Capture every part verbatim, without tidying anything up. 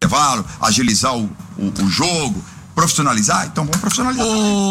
intervalo, agilizar o, o, o jogo, profissionalizar, então vamos profissionalizar.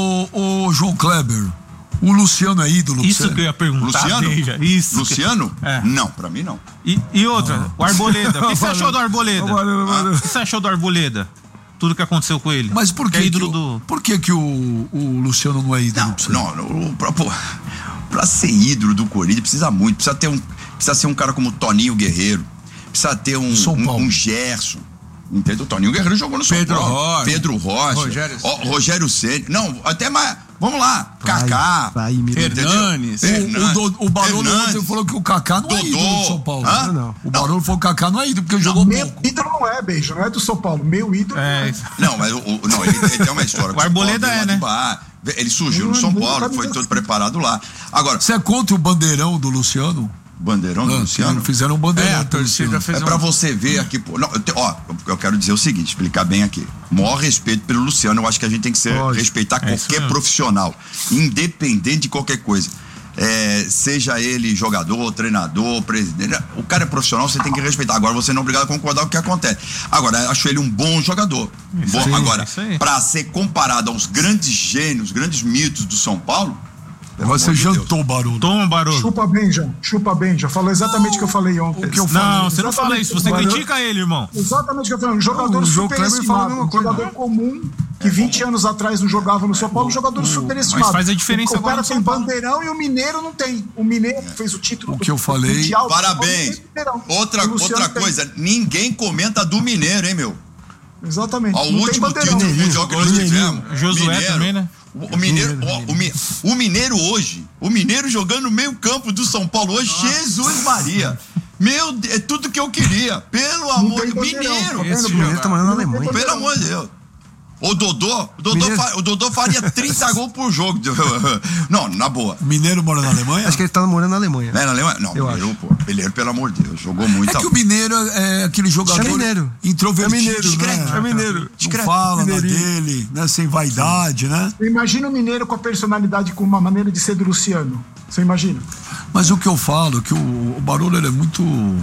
Ô, ô João Kleber, o Luciano é ídolo? Isso você? Que eu ia perguntar. Luciano? Veja, isso Luciano? Que... É. Não, pra mim não. E, e outra, não. O Arboleda. O que você achou do Arboleda? Ah. O que você achou do Arboleda? Tudo que aconteceu com ele. Mas por que, que, é ídolo que o, do... por que, que o, o Luciano não é ídolo? Não, não, não pra, pô, pra ser ídolo do Corinthians precisa muito. Precisa ter um, precisa ser um cara como o Toninho Guerreiro. Precisa ter um, um, um Gerson. Entendeu? O Toninho Guerreiro jogou no São Pedro Paulo. Rocha. Pedro Rocha. Rogério Ó, Rogério Ceni. Não, até mais. Vamos lá. Vai, Kaká. vai, Hernanes. O, o, o Barolo ontem falou que o Kaká não é Dodô. ídolo do São Paulo. Hã? Não. O Barolo falou que o Kaká não é ídolo porque não, jogou meu pouco. Meu ídolo não é, Beijo, não é do São Paulo. Meu ídolo é. não é. Não, mas o, o, não, ele, ele tem uma história. O Arboleda é, né? Ele surgiu no São Paulo, foi todo preparado lá. Agora, você é contra o bandeirão do Luciano? Bandeirão do não, Luciano? Fizeram um bandeirão. É, a torcida fez É um... pra você ver aqui, pô. Não, eu te, ó, eu quero dizer o seguinte, explicar bem aqui. Maior respeito pelo Luciano, eu acho que a gente tem que ser, respeitar é qualquer profissional, independente de qualquer coisa. É, seja ele jogador, treinador, presidente, o cara é profissional, você tem que respeitar. Agora você não é obrigado a concordar com o que acontece. Agora, acho ele um bom jogador. Bom, aí, agora, pra ser comparado aos grandes gênios, grandes mitos do São Paulo, você jantou, Barolo. Toma, Barolo. Chupa bem, João. Chupa bem, já falou exatamente o que eu falei ontem. O que eu falei. Não, você não fala isso, você Barolo... critica ele, irmão. Exatamente o que eu falei. Um jogador superestimado, um jogador comum, que vinte anos atrás não jogava no São Paulo, um jogador superestimado. Mas faz a diferença o, agora. O cara tem Bandeirão e o Mineiro não tem. O Mineiro fez o título. O que eu falei. Mundial, parabéns. Outra, outra coisa, ninguém comenta do Mineiro, hein, meu? Exatamente. Ó, o último título mundial que nós tivemos. Josué também, né? O Mineiro, ó, o, Mi, o Mineiro hoje, o Mineiro jogando no meio campo do São Paulo hoje, Jesus Maria. Meu Deus, é tudo que eu queria. Pelo amor de Deus. Mineiro. Esse Mineiro tá morando na Alemanha. Pelo amor de Deus. O Dodô, o Dodô, fa, o Dodô faria trinta gols por jogo. Não, na boa. O Mineiro mora na Alemanha? Acho que ele tá morando na Alemanha. É na Alemanha? Não, eu Mineiro, acho. pô. Mineiro, pelo amor de Deus, jogou muito. É que o Mineiro é aquele jogador é mineiro. introvertido, é mineiro, né? É mineiro. Não fala na dele, né? Sem vaidade, né? Imagina o Mineiro com a personalidade, com uma maneira de ser do Luciano. Você imagina? Mas o que eu falo, que o, o Barolo ele é muito...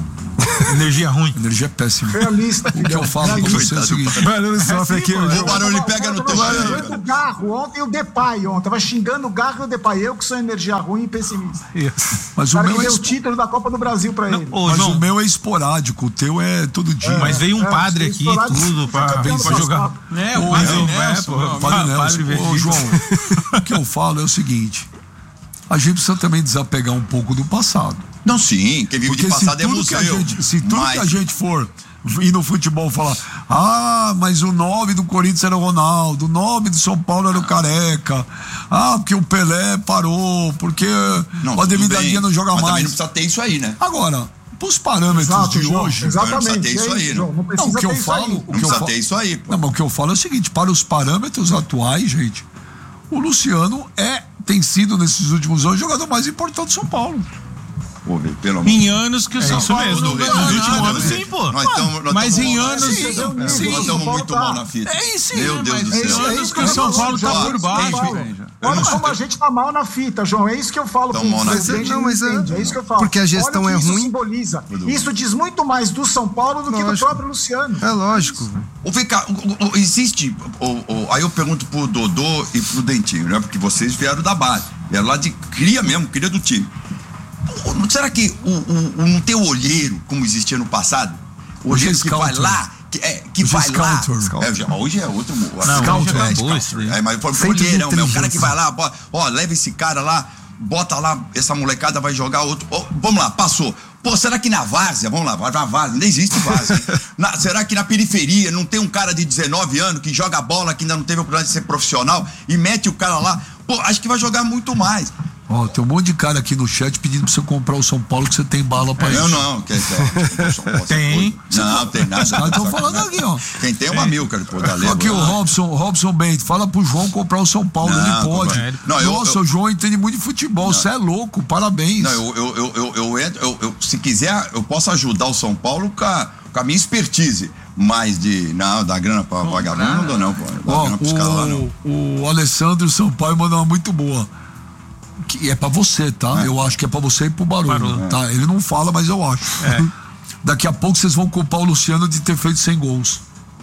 Energia ruim. Energia péssima. Realista. O que eu falo pra você é o seguinte. O Barolo sofre aqui. O Barolo pega no teu xingando o Garro ontem e o Depay ontem. Tava xingando o Garro e o Depay. Eu que sou energia ruim e pessimista. Mas o, o cara meu que é deu o título da Copa do Brasil pra ele. Ô, Mas João, o meu é esporádico, o teu é todo dia. É, mas veio um é, padre aqui e tudo pra, pra jogar. É, o padre Nelson. O padre Nelson. Ô, João, o que eu falo é o seguinte. A gente precisa também desapegar um pouco do passado. Não, sim, quem vive Porque de passado é museu. Gente, se tudo mas... que a gente for ir no futebol falar, ah, mas o nove do Corinthians era o Ronaldo, o nove do São Paulo era o Careca, ah, porque o Pelé parou, porque não, o Ademir da Guia não joga mas mais. Também não precisa ter isso aí, né? Agora, os parâmetros Exato, de João, hoje. exatamente. Não precisa ter isso aí, João, não precisa não, o que ter eu isso falo, aí. O não que precisa eu falo, ter isso aí, pô. Não, mas o que eu falo é o seguinte, para os parâmetros atuais, gente, o Luciano é, tem sido nesses últimos anos o jogador mais importante do São Paulo. Pô, pelo amor. Em anos que o São Paulo mesmo, não ganhou. Nos últimos anos, sim, pô. Nós tamo, nós mas tamo em mal, anos. sim, sim, nós sim, estamos muito mal na fita. É isso, Meu Deus do céu. Em anos que o São Paulo tá por baixo. Olha como a gente tá mal na fita, João. É isso que eu falo Tão pro mal na presidente. Não, mas é, é isso que eu falo. Porque a gestão Olha o que é isso ruim. Simboliza. Isso diz muito mais do São Paulo do lógico. que do próprio Luciano. É lógico. O ficar, o, o, existe. O, o, aí eu pergunto pro Dodô e pro Dentinho, né? Porque vocês vieram da base, vieram lá de cria mesmo, cria do time. Será que o, o, o, não tem o olheiro como existia no passado? O olheiro que vai lá, que, é, que vai lá. É, hoje é outro. Não, scout, hoje é, é, scout, é, mas foi o olheirão, é o cara que vai lá, bota, ó, leva esse cara lá, bota lá, essa molecada vai jogar outro. Ó, vamos lá, passou. Pô, será que na várzea, vamos lá, na várzea, não existe várzea. na, será que na periferia não tem um cara de dezenove anos que joga bola, que ainda não teve a oportunidade de ser profissional e mete o cara lá? Pô, acho que vai jogar muito mais. Ó, oh, tem um monte de cara aqui no chat pedindo pra você comprar o São Paulo, que você tem bala pra é, isso. Eu não, quer dizer, tem. Não, tem nada. Estão falando aqui, ó. Quem tem é uma milka, pô, da Leva. Aqui o Robson, Robson Bento, fala pro João comprar o São Paulo, não, ele pode. É. Não, eu, Nossa, eu, o João entende muito de futebol, você é louco, parabéns. Não, eu, eu, eu, eu, eu entro, eu, eu, se quiser, eu posso ajudar o São Paulo com a, com a minha expertise. Mas de. Não, dar grana pra vagabundo não dou, não, pô. Ó, o, o Alessandro Sampaio mandou uma muito boa. Que é pra você, tá? É. Eu acho que é pra você e pro Barulho, Barulho. Tá? Ele não fala, mas eu acho. É. Daqui a pouco vocês vão culpar o Luciano de ter feito cem gols.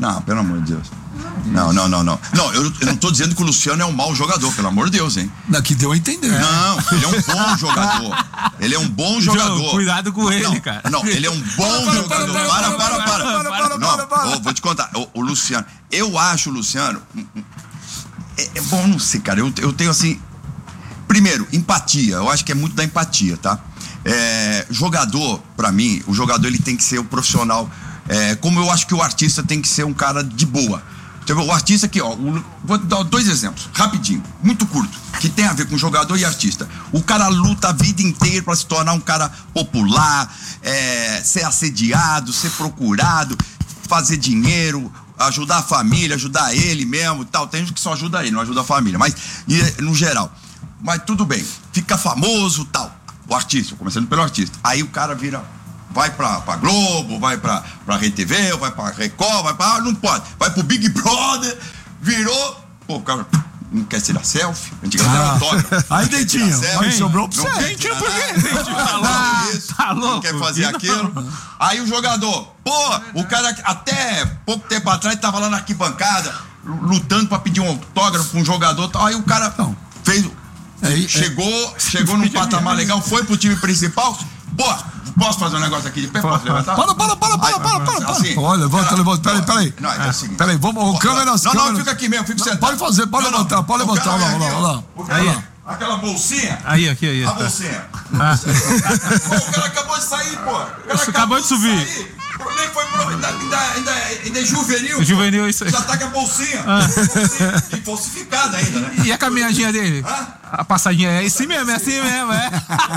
Não, pelo amor de Deus. Não, não, não, não. Não, eu, eu não tô dizendo que o Luciano é um mau jogador, pelo amor de Deus, hein? Não, que deu a entender. Não, ele é um bom jogador. Ele é um bom jogador. João, cuidado com ele, não, cara. Não, ele é um bom para, jogador. para, Para, para, para, para. para, para, Não, para, para. eu vou te contar. O, o Luciano, eu acho o Luciano. É, é bom, não sei, cara. Eu, eu tenho assim. Primeiro, empatia. Eu acho que é muito da empatia, tá? É, jogador, pra mim, o jogador ele tem que ser um profissional. É, como eu acho que o artista tem que ser um cara de boa. O artista aqui, ó, o, vou dar dois exemplos, rapidinho, muito curto, que tem a ver com jogador e artista. O cara luta a vida inteira pra se tornar um cara popular, é, ser assediado, ser procurado, fazer dinheiro, ajudar a família, ajudar ele mesmo e tal. Tem gente que só ajuda ele, não ajuda a família, mas e, no geral. Mas tudo bem, fica famoso tal. O artista, começando pelo artista. Aí o cara vira, vai pra, pra Globo, vai pra, pra R T V, vai pra Record, vai pra... Não pode. Vai pro Big Brother, virou... Pô, o cara não quer tirar selfie. Antigamente era autógrafo. Aí, Dentinho, aí sobrou pra você. Dentinho, por quê? Dentinho, tá louco? Tá louco? Não quer fazer aquilo. Aí o jogador, pô, o cara até pouco tempo atrás tava lá na arquibancada, lutando pra pedir um autógrafo pra um jogador. Aí o cara fez... É, chegou, é. chegou num patamar legal, foi pro time principal. Pô, posso fazer um negócio aqui de pé? Posso levantar? Para, para, para, para, para, para, para. Assim, Olha, levanta, levanta, peraí, peraí. Não, é o seguinte. Peraí, vamos, o câmeras, Não, câmeras. não, fica aqui mesmo, fica sentado. Pode fazer, pode não, levantar, não. pode levantar, olha lá, olha lá, olha lá. Aí, aquela bolsinha. Aí, aqui, aí. A Tá. bolsinha. Ah. Pô, o cara acabou de sair, pô. O cara Isso acabou de subir. sair. Nem foi pro, ainda, ainda, ainda, ainda é juvenil. Juvenil, isso aí. Já tá com a bolsinha. Ah. bolsinha. E falsificada ainda, né? E a caminhadinha dele? Hã? A passadinha é assim mesmo, é assim mesmo, é.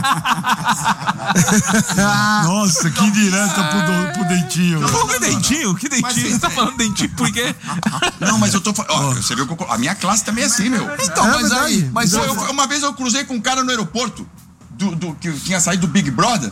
Nossa, que direta pro, do, pro Dentinho. Pô, que dentinho? Que dentinho? Mas, Você tá falando dentinho por quê? Não, mas eu tô falando. Ó, você viu que eu, a minha classe também é assim, meu. Então, É mas verdade. aí, mas Pô, eu, eu- uma vez eu cruzei com um cara no aeroporto do, do- que tinha saído do Big Brother.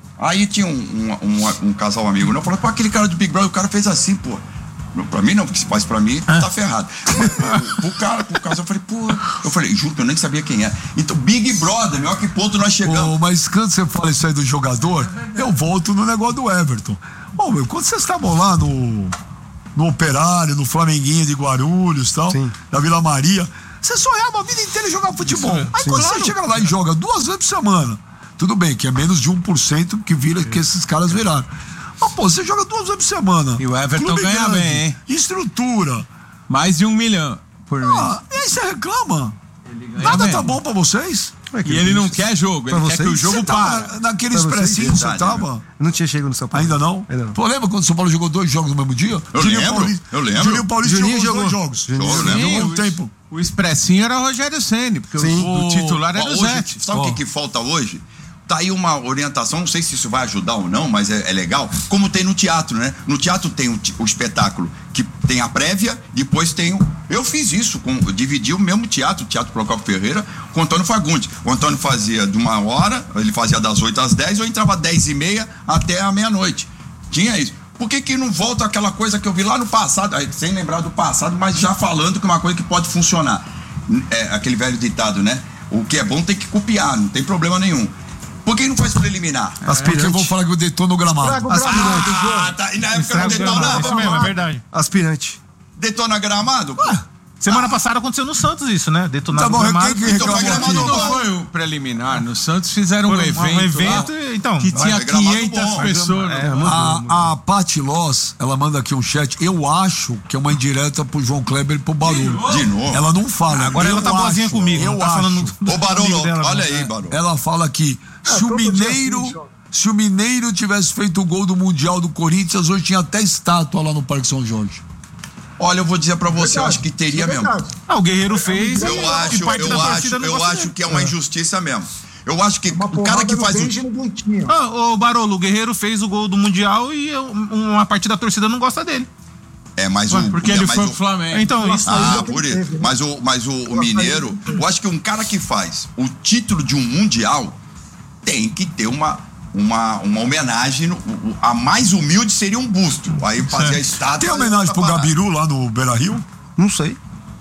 Aí tinha um, um, um, um casal amigo, não falou, pô, aquele cara do Big Brother, o cara fez assim, pô. Não, pra mim não, porque se faz pra mim, tá ferrado. Mas, pro, pro cara, pro casal, eu falei, pô, eu falei, juro que eu nem sabia quem é. Então, Big Brother, meu, a que ponto nós chegamos? Ô, mas quando você fala isso aí do jogador, eu volto no negócio do Everton. Ô, meu, quando vocês estavam lá no, no Operário, no Flamenguinho de Guarulhos e tal, Sim. da Vila Maria, você sonhava a vida inteira em jogar futebol. Sim, Aí sim. quando Claro. você chega lá e joga duas vezes por semana, tudo bem, que é menos de um por cento que vira que esses caras viraram. Mas, pô, você joga duas vezes por semana. E o Everton Clube ganha grande, bem, hein? Estrutura. Mais de um milhão por mês. Ah, e aí você reclama. ganha Nada bem. tá bom pra vocês? E ele não quer jogo, ele Pra quer que o vocês? jogo Você tava para. na- naquele Pra vocês, expressinho que você verdade, tava? Não tinha chegado no São Paulo. Ainda não? Ainda não. Pô, lembra quando o São Paulo jogou dois jogos no mesmo dia? Eu lembro, Paulista, eu lembro. Juninho Paulista Juninho jogou os dois jogou. jogos. Juninho jogou. Jogou um Sim, tempo. O expressinho era o Rogério Ceni, porque Sim. o, o titular Ó, era o hoje, Zé. sabe o que, Ó. que falta hoje? Tá aí uma orientação, não sei se isso vai ajudar ou não, mas é, é legal, como tem no teatro, né? No teatro tem o, ti- o espetáculo que tem a prévia, depois tem o... Eu fiz isso, com, eu dividi o mesmo teatro, o Teatro Procópio Ferreira, com o Antônio Fagundes. O Antônio fazia de uma hora, ele fazia das oito às dez, eu entrava dez e meia até a meia-noite. Tinha isso. Por que que não volta aquela coisa que eu vi lá no passado, aí, sem lembrar do passado, mas já falando que é uma coisa que pode funcionar? É, aquele velho ditado, né? O que é bom tem que copiar, não tem problema nenhum. Por que não faz preliminar? Porque eu vou falar que eu detono o gramado. Traga o Aspirante. gramado. Ah, tá. E na época não Estraga o gramado, detonava? isso mesmo, é verdade. Aspirante. Detona gramado? pô? Semana passada aconteceu no Santos isso, né? Detonaram Tá bom, o gramado. quem que Então foi reclamou gramado aqui? bom. Não foi o preliminar, no Santos fizeram um Foi evento, um evento, lá, então. que Vai, tinha é gramado quinhentas bom. pessoas. É, A, a Paty Loss, ela manda aqui um chat. Eu acho que é uma indireta pro João Kleber e pro Barulho. De novo? Ela não fala. Agora eu ela tá boazinha acho, comigo. Eu não tá acho. falando do Ô, Barolo, amigo dela, olha não. aí, Barolo. Ela fala aqui, se o todo dia Mineiro, assim, João. se o Mineiro tivesse feito o gol do Mundial do Corinthians, hoje tinha até estátua lá no Parque São Jorge. Olha, eu vou dizer pra você, eu Verdade, acho que teria é mesmo. verdade. Ah, o Guerreiro fez. Eu e- acho, e parte eu da acho, torcida não eu gosta acho dele. que é uma injustiça mesmo. Eu acho que Uma o cara que porrada faz no o... Benjamin Bonitinho. Ah, ô Barolo, o Guerreiro fez o gol do Mundial e eu- uma parte da torcida não gosta dele. É, mas o... Porque é, ele mas foi o- pro Flamengo. Então, isso Ah, Aí por ele isso. teve, né? Mas o, mas o, o Mineiro, eu acho que um cara que faz o título de um Mundial tem que ter uma, uma, uma homenagem. no- o- a mais humilde seria um busto. Aí fazia a estátua. Tem homenagem pro Gabiru lá no Beira-Rio? Não sei.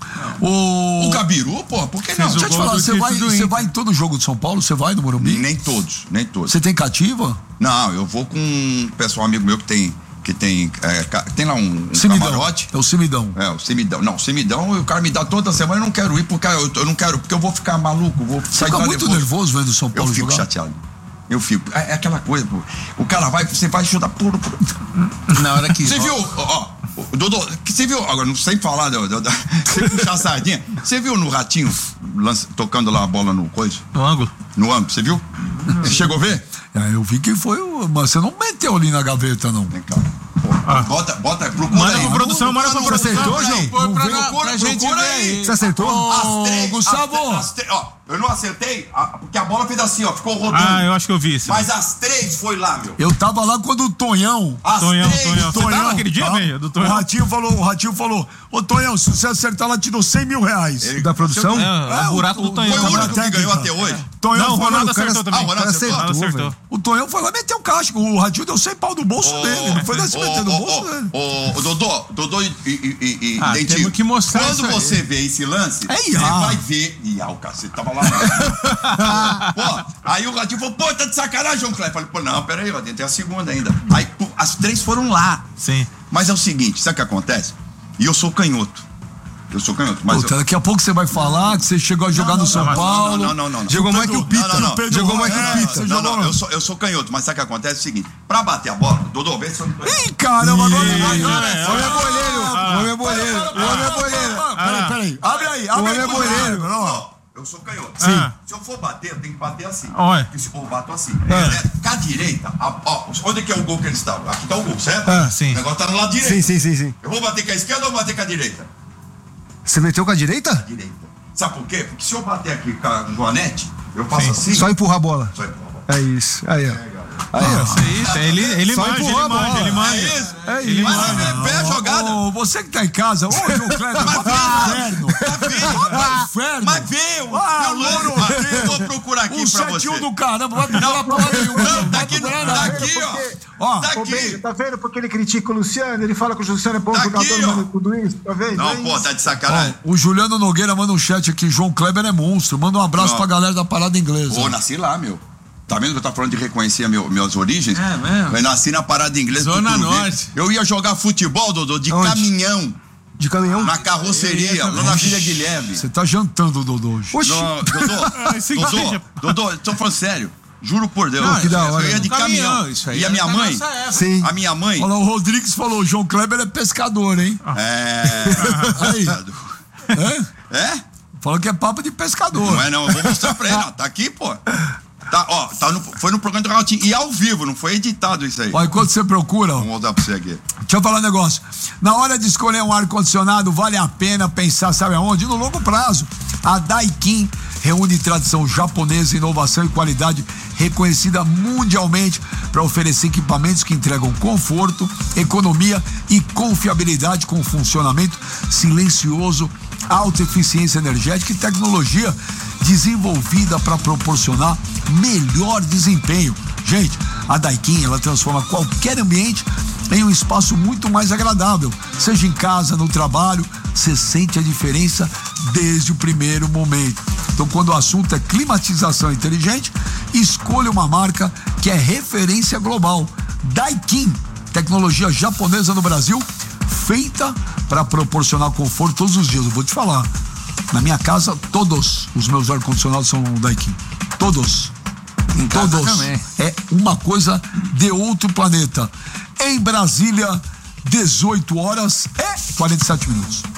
O... O Gabiru, pô, por que não? Fez o Deixa eu te gol falar, do você título vai, do você Inter. vai em todo jogo de São Paulo? Você vai no Morumbi? Nem todos, nem todos. Você tem cativa? Não, eu vou com um pessoal amigo meu que tem que tem, é, tem lá um, um Cimidão. camarote. É o Cimidão. É, o Cimidão. Não, o Cimidão, o cara me dá toda semana, eu não quero ir, porque eu, eu não quero, porque eu vou ficar maluco, vou Você sair fica lá muito nervoso. nervoso vendo o São Paulo Eu fico jogar? chateado. Eu fico. É, é aquela coisa, pô. O cara vai, você vai chutar puro. puro. Na hora que. Você viu, ó, ó, Dodô, você viu, agora não sei falar, do, do, do, sem puxar a sardinha. Você viu no Ratinho lança, tocando lá a bola no coisa? No ângulo? No ângulo, você viu? Você chegou a ver? É, eu vi que foi o. Mas você não meteu ali na gaveta, não. Vem cá. Pô, ah. Bota, bota, procura manda aí. pra produção, manda pra produção. Acertou, João? Põe pra, Procura, pra gente procura ver aí. Você acertou? As três, Gustavo. As, as três, ó, eu não acertei, a, porque a bola fez assim, ó, ficou rodando. Ah, eu acho que eu vi isso. Mas as três foi lá, meu. Eu tava lá quando o Tonhão. As Tonhão, três. Tonhão. Você tava naquele dia, tá? velho? Do O Tonhão? Ratinho falou, o Ratinho falou, ô Tonhão, se você acertar, ela te dou cem mil reais. Ele- Da produção? É, é o buraco do Tonhão. Foi o Tonhão. único que ganhou até hoje. Tonhão Não, o foi lá, Ronaldo o cara- acertou também. Ah, o Ronaldo acertou. Ronaldo acertou. O Tonhão foi lá meter um casco. O Ratinho deu cem pau do bolso Ô, dele. Não foi desse ô, meter no ô, bolso ô, dele. ô, ô, Dodô, Dodô e, e, e, e Ah, Dentinho, temos que mostrar quando isso aí. você vê esse lance, É você Iá. vai ver. Iá, o cacete tava lá. Pô, aí o Ratinho falou, pô, tá de sacanagem, João Cléber. Falei, pô, não, peraí, ó, tem a segunda ainda. Aí, pô, as três foram lá. Sim. Mas é o seguinte, sabe o que acontece? E eu sou canhoto. Eu sou canhoto, mas. Puta, eu... daqui a pouco você vai falar que você chegou a jogar no São não, Paulo. Não, não, não, não. Jogou mais que o Pita. Não, não, não. Jogou mais que Não, o não, Pita. não, não, eu sou, eu sou canhoto, mas sabe o que acontece? É o seguinte, pra bater a bola, Dodô, vê se eu não tô... Ih, caramba, agora. agora é, O homem é boleiro. O homem é boleiro. O homem é boleiro. Peraí, peraí. Abre aí, abre O aí. homem é boleiro. Não, eu sou canhoto. Sim. Se eu for bater, eu tenho que bater assim. Olha. Porque se eu bato assim. É. Com a direita, a, ó, onde que é o gol que eles estão? Aqui tá o gol, certo? Ah, sim. O negócio tá no lado direito. Sim, sim, sim, sim. Eu vou bater com a esquerda ou vou bater com a direita? Você meteu com a direita? Direita. Sabe por quê? Porque se eu bater aqui com a joanete, eu faço assim. Só empurrar a bola. Só empurra. É isso. Aí, ó. Aí, ó. Isso aí, isso aí. Ele, ele Só manja, ele empurrou a bola. manja, ele manja. É isso. É Ele isso. Mas manja. é pé a jogada. Ô, você que tá em casa, ô, João Kleber, vai pro inferno. Vai pro inferno. Mas vê o Ah, meu lance. mano, Ah, eu vou procurar aqui O pra sete você. um do caramba, vai procurar porra nenhuma. Não, tá Vai aqui, procurar tá nada. aqui, ó. Ó, Tá Ô, Benja, aqui. tá vendo porque ele critica o Luciano? Ele fala que o Luciano é bom Tá jogador, aqui, ó. mano, tudo isso, tá vendo? Não, É pô, isso. tá de sacanagem. O Juliano Nogueira manda um chat aqui, João Kleber é monstro. Manda um abraço Não. pra galera da parada inglesa. Pô, nasci lá, meu. Tá vendo que eu tava falando de reconhecer meu, minhas origens? É mesmo? Eu nasci na parada inglesa. Zona Tucuruvi. Norte. Eu ia jogar futebol, Dodô, de Aonde? caminhão, De caminhão? na carroceria, lá na Vila Guilherme. Você tá jantando, Dodô, hoje. Oxi. Não, Dodô, sim, Dodô, seja. Dodô, tô falando sério. Juro por Deus. Não, que da hora. Eu ia de Caminhão, caminhão. isso aí E a é minha da mãe, nossa época. Sim. a minha mãe, Olha lá, o Rodrigues falou, o João Kleber é pescador, hein? é... Aí. É? É? Falou que é papo de pescador. Não é não, eu vou mostrar pra ele, ó. Tá aqui, pô. Tá, ó, tá no, foi no programa do Ratinho. E ao vivo, não foi editado isso aí. Ó, enquanto você procura, ó, Vou mostrar pra você aqui. deixa eu falar um negócio. Na hora de escolher um ar-condicionado, vale a pena pensar, sabe aonde? No longo prazo. A Daikin reúne tradição japonesa, inovação e qualidade reconhecida mundialmente para oferecer equipamentos que entregam conforto, economia e confiabilidade com funcionamento silencioso, alta eficiência energética e tecnologia desenvolvida para proporcionar melhor desempenho. Gente, a Daikin, ela transforma qualquer ambiente em um espaço muito mais agradável. Seja em casa, no trabalho, você sente a diferença desde o primeiro momento. Então, quando o assunto é climatização inteligente, escolha uma marca que é referência global. Daikin, tecnologia japonesa no Brasil, feita para proporcionar conforto todos os dias. Eu vou te falar, na minha casa, todos os meus ar-condicionados são Daikin. Todos. Todos. também. É uma coisa de outro planeta. Em Brasília, dezoito horas e quarenta e sete minutos.